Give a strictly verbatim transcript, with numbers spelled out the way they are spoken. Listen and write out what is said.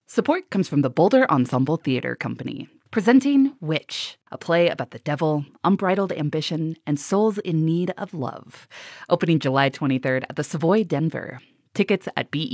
Support comes from the Boulder Ensemble Theater Company, presenting Witch, a play about the devil, unbridled ambition, and souls in need of love. Opening July twenty-third at the Savoy Denver. Tickets at B